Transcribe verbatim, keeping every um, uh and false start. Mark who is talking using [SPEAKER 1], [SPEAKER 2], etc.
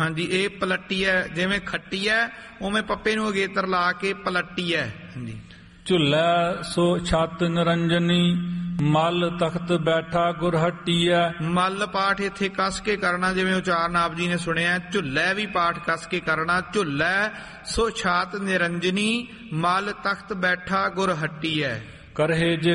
[SPEAKER 1] ਹਾਂਜੀ ਇਹ ਪਲੱਟੀ ਹੈ, ਜਿਵੇਂ ਖੱਟੀ ਹੈ ਉਵੇਂ ਪੱਪੇ ਨੂੰ ਅਗੇਤਰ ਲਾ ਕੇ ਪਲੱਟੀ ਹੈ। ਹਾਂਜੀ
[SPEAKER 2] ਝੁੱਲੈ ਸੋ ਛਤ ਨਿਰੰਜਨੀ ਮਲ ਤਖਤ ਬੈਠਾ ਗੁਰ ਹਟੀਐ।
[SPEAKER 1] ਮਲ ਪਾਠ ਇੱਥੇ ਕੱਸ ਕੇ ਕਰਨਾ, ਜਿਵੇਂ ਉਚਾਰਨ ਆਪ ਜੀ ਨੇ ਸੁਣਿਆ। ਝੁੱਲੈ ਵੀ ਪਾਠ ਕੱਸ ਕੇ ਕਰਨਾ। ਝੁੱਲੈ ਸੋ ਛਾਤ ਨਿਰੰਜਨੀ ਮਲ ਤਖਤ ਬੈਠਾ ਗੁਰ ਹਟੀਐ।
[SPEAKER 2] ਕਰਹਿ